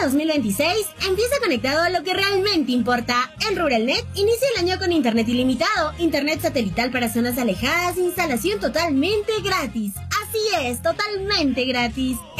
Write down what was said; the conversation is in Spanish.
2026 empieza conectado a lo que realmente importa. En Ruralnet inicia el año con internet ilimitado, internet satelital para zonas alejadas, instalación totalmente gratis. Así es, totalmente gratis.